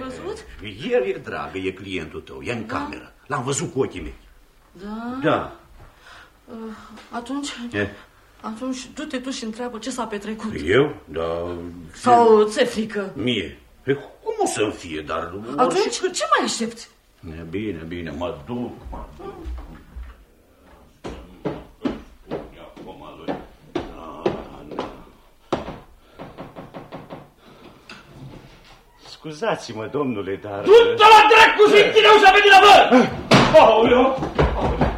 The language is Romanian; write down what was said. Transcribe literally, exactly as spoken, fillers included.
văzut? El e dragă, e clientul tău, e în da. cameră. L-am văzut cu ochii mei. Da? Da. Uh, atunci... E? Atunci du-te tu și întreabă ce s-a petrecut. Eu? Da... Sau ți-e frică? Mie? Pe cum o să-mi fie, dar... Atunci orice... ce mai aștepți? Bine, bine, mă duc, mă duc. Scuzați-mă, domnule, dar... Du-te la dracu, zi, tine ușa pe tine, bă! Aoleu! Aoleu!